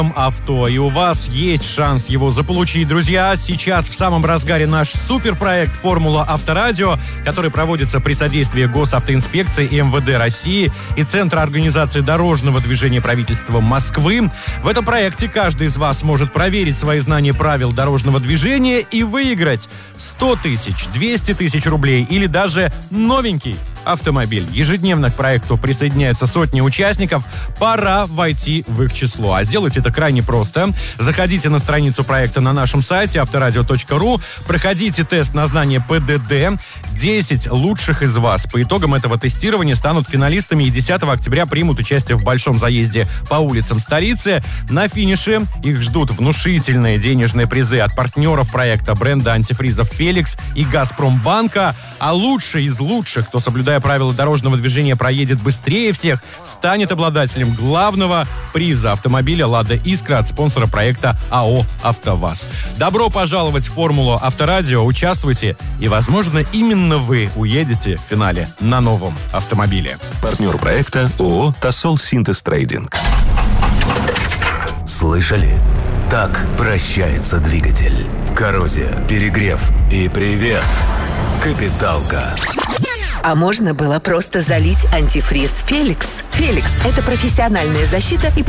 авто, и у вас есть шанс его заполучить. Друзья, сейчас в самом разгаре наш суперпроект «Формула Авторадио», который проводится при содействии Госавтоинспекции и МВД России и Центра организации дорожного движения правительства Москвы. В этом проекте каждый из вас может проверить свои знания правил дорожного движения и выиграть 100 тысяч, 200 тысяч рублей или даже новенький автомобиль. Ежедневно к проекту присоединяются сотни участников. Пора войти в их число. А сделать это крайне просто. Заходите на страницу проекта на нашем сайте авторадио.ру, проходите тест на знание ПДД. 10 лучших из вас по итогам этого тестирования станут финалистами и 10 октября примут участие в большом заезде по улицам столицы. На финише их ждут внушительные денежные призы от партнеров проекта, бренда антифризов «Феликс» и «Газпромбанка». А лучший из лучших, кто, соблюдая правила дорожного движения, проедет быстрее всех, станет обладателем главного приза — автомобиля «Лада Искра» от спонсора проекта АО «АвтоВАЗ». Добро пожаловать в «Формулу Авторадио». Участвуйте, и, возможно, именно вы уедете в финале на новом автомобиле. Партнер проекта ООО «Тосол Синтез Трейдинг». Слышали? Так прощается двигатель. Коррозия, перегрев и привет, капиталка. А можно было просто залить антифриз «Феликс». «Феликс» — это профессиональная защита и